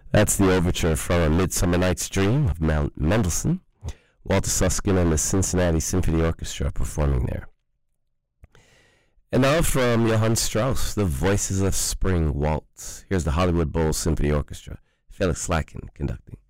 That's the overture from A Midsummer Night's Dream of Mendelssohn. Walter Susskind and the Cincinnati Symphony Orchestra performing there. And now from Johann Strauss, the Voices of Spring Waltz. Here's the Hollywood Bowl Symphony Orchestra. Felix Slatkin conducting.